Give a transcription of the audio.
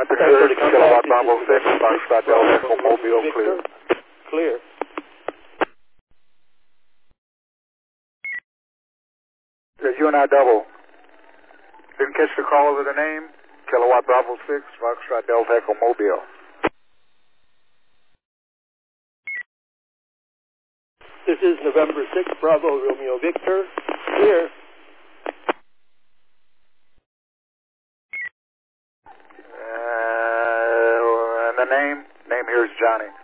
30 Kilowatt Bravo 6, Foxtrot Delta Echo Mobile, clear. Clear. There's UNI double. Didn't catch the call over the name. Kilowatt Bravo 6, Foxtrot Delta Echo Mobile. This is November 6, Bravo Romeo Victor. Clear. And the name? Name here is Johnny.